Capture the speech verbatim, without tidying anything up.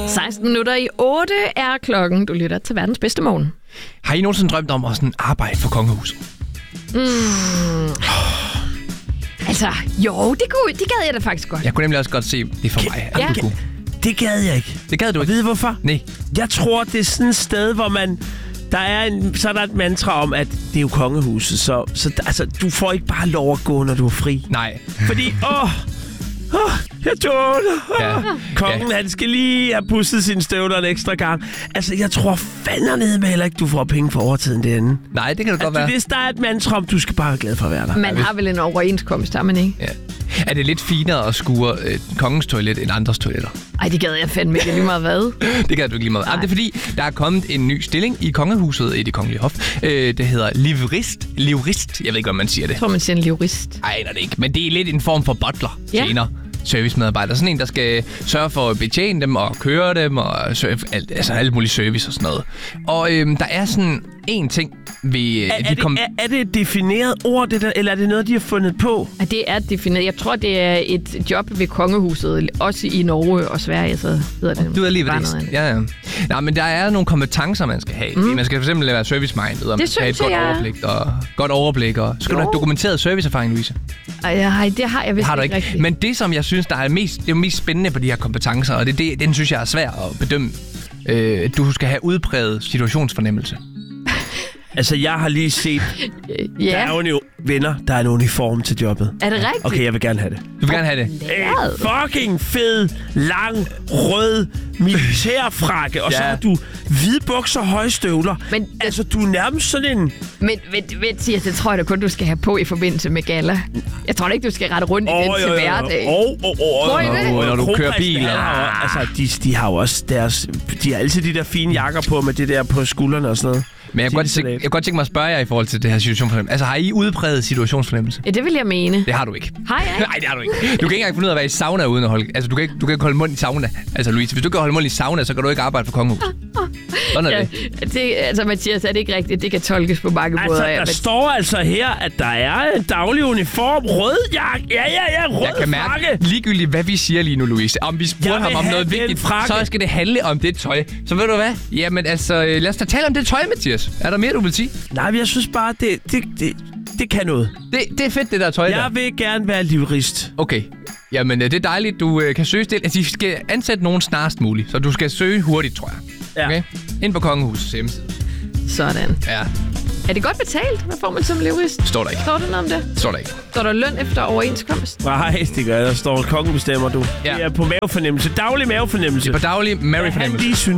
seksten minutter i otte er klokken. Du lytter til verdens bedste morgen. Har I nogensinde drømt om at sådan arbejde for kongehuset? Mm. Altså, jo, det, kunne, det gad jeg da faktisk godt. Jeg kunne nemlig også godt se det for mig. At Ja. du kunne. Det gad jeg ikke. Det gad du Og ikke? ved I hvorfor? Nej. Jeg tror, det er sådan et sted, hvor man... Der er en, så er der et mantra om, at det er jo kongehuset, så, så altså, du får ikke bare lov at gå, når du er fri. Nej. Fordi, åh, åh jeg tåler. Ja. Kongen, Ja. han skal lige have pusset sine støvler en ekstra gang. Altså, jeg tror fandme med heller ikke, du får penge for overtiden derinde. Nej, det kan det godt Altså, være. hvis der er et mantra om, du skal bare være glad for at være der. Man har vel en overenskomst, har man ikke? Ja. Er det lidt finere at skure øh, kongens toilet end andres toiletter? Ej, det gad jeg fandme ikke lige meget hvad. Det kan du ikke lige meget. Jamen, det er fordi, der er kommet en ny stilling i kongehuset i det kongelige hof. Øh, det hedder livrist. Livrist. Jeg ved ikke, hvordan man siger det. Jeg tror, man siger en livrist. Ej, det er det ikke. Men det er lidt en form for butler. Ja. Tjener. Servicemedarbejder. Sådan en, der skal sørge for at betjene dem og køre dem og serve, alt, altså alt muligt service og sådan noget. Og øhm, der er sådan en ting ved... Er, de er, det, kom... er, er det et defineret ord, det der, eller er det noget, de har fundet på? Og det er defineret. Jeg tror, det er et job ved kongehuset. Også i Norge og Sverige, så hedder det. Du ved lige, hvad bare det er. noget Ja, ja. Nej, men der er nogle kompetencer, man skal have. Mm. Man skal for eksempel være service-minded, og man Det skal have et synes godt jeg. overblik. Og, godt overblik og skal du have dokumenteret serviceerfaring, Louise? Ej, ej, det har jeg vist Har du ikke ikke? rigtigt. Men det, som jeg synes, der er mest, det er mest spændende på de her kompetencer, og det, det, den synes jeg er svær at bedømme. Øh, du skal have udpræget situationsfornemmelse. Altså, jeg har lige set... Ja, Der er jo venner, der er en uniform til jobbet. er det rigtigt? Okay, jeg vil gerne have det. Du vil gerne have det. Læret. Fucking fed, lang, rød militærfrakke, og ja. så Ja. har du hvide bukser og høje støvler. Men- altså, du er nærmest sådan en... Men vent, vent, Thias, det tror jeg da kun, du skal have på i forbindelse med gala. Jeg tror da ikke, du skal rette rundt i den til hverdag. Åh, åh, åh. Tror I det? Når du kører bil, Ja, og- altså, de, de har jo også deres... De har altid de der fine jakker på med det der på skuldrene og sådan noget. Men jeg kunne godt, tænke, jeg kunne godt tænke mig at spørge jer i forhold til det her situationsfornemmelse. Altså, har I udpræget situationsfornemmelse? Ja, det vil jeg mene. Det har du ikke. Har jeg ikke? Nej, det har du ikke. Du kan ikke engang finde ud af at være i sauna uden at holde... Altså, du kan ikke, du kan ikke holde mund i sauna. Altså, Louise, hvis du kan holde mund i sauna, så kan du ikke arbejde for kongehuset. Sådan er Ja, det. det, altså, Mathias, er det ikke rigtigt? Det kan tolkes på mange Altså, måder. der Men- står altså her, at der er en daglig uniform, rød jakke. Ja, ja, ja, rød Jeg kan mærke, frakke. ligegyldigt hvad vi siger lige nu, Louise, om vi Jeg spurgte vil ham om have noget den vigtigt, frakke. så skal det handle om det tøj. Så ved du hvad? Jamen altså, øh, lad os da tale om det tøj, Mathias. Er der mere, du vil sige? Nej, men jeg synes bare, det, det, det, det kan noget. Det, det er fedt, det der tøj der. Jeg vil gerne være livrist. Okay. Jamen, øh, det er dejligt, du øh, kan søge stil. Altså, de skal ansætte nogen snarest muligt, så du skal søge hurtigt, tror jeg. Ja. Okay? Ind på kongehusets hjemmeside. Sådan. Ja, Er det godt betalt? Hvad får man som livrist? står der ikke. Står der noget om det? Står der ikke. Står der løn efter overenskomst? Nej, det gør jeg. Der står, kongen bestemmer du. Ja. Det er på mavefornemmelse. Daglig mavefornemmelse. Det er på daglig Mary Han fornemmelse. lige synes,